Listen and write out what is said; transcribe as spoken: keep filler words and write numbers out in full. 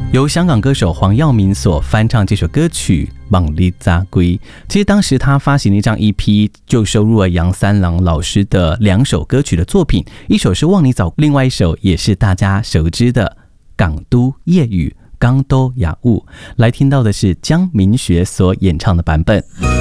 由香港歌手黄耀明所翻唱这首歌曲《望你早归》。其实当时他发行的一张 E P 就收录了杨三郎老师的两首歌曲的作品，一首是《望你早》，另外一首也是大家熟知的《港都夜雨》。港都雅物，来听到的是江明学所演唱的版本。